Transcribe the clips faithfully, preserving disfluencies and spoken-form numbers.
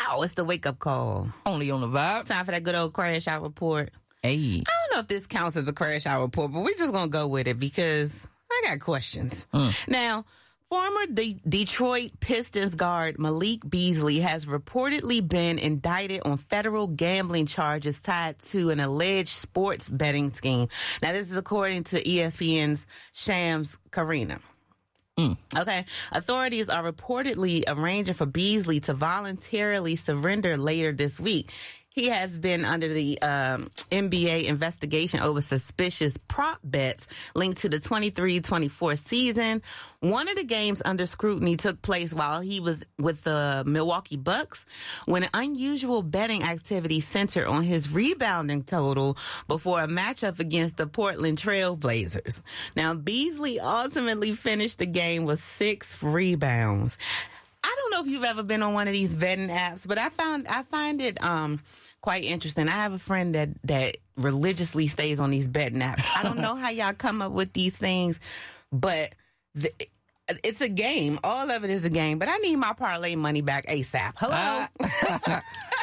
Wow, it's the wake-up call. Only on the Vibe. Time for that good old crash out report. Hey. I don't know if this counts as a crash out report, but we're just going to go with it because I got questions. Mm. Now, former De- Detroit Pistons guard Malik Beasley has reportedly been indicted on federal gambling charges tied to an alleged sports betting scheme. Now, this is according to E S P N's Shams Karina. Mm. Okay. Authorities are reportedly arranging for Beasley to voluntarily surrender later this week. He has been under the um, N B A investigation over suspicious prop bets linked to the twenty-three twenty-four season. One of the games under scrutiny took place while he was with the Milwaukee Bucks, when an unusual betting activity centered on his rebounding total before a matchup against the Portland Trail Blazers. Now, Beasley ultimately finished the game with six rebounds. I don't know if you've ever been on one of these betting apps, but I found I find it um quite interesting. I have a friend that that religiously stays on these betting apps. I don't know how y'all come up with these things, but the, it's a game. All of it is a game. But I need my parlay money back ASAP. Hello. Uh,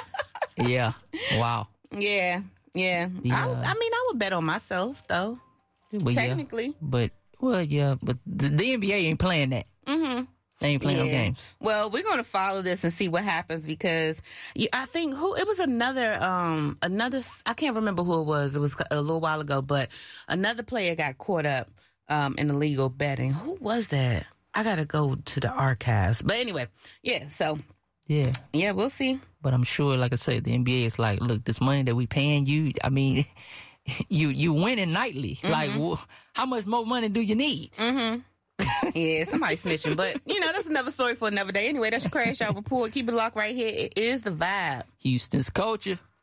yeah. Wow. Yeah. Yeah. yeah. I, I mean, I would bet on myself though. Well, technically. Yeah, but well, yeah, but the, the N B A ain't playing that. Mm-hmm. They ain't playing yeah. no games. Well, we're going to follow this and see what happens because you, I think who it was another, um, another, I can't remember who it was. It was a little while ago, but another player got caught up um, in illegal betting. Who was that? I got to go to the archives. But anyway, yeah, so. Yeah. Yeah, we'll see. But I'm sure, like I said, the N B A is like, look, this money that we paying you, I mean, you you winning nightly. Mm-hmm. Like, well, how much more money do you need? Mm-hmm. Yeah, somebody snitching. But, you know, that's another story for another day. Anyway, that's your Crash Out Report. Keep it locked right here. It is The Vibe. Houston's culture.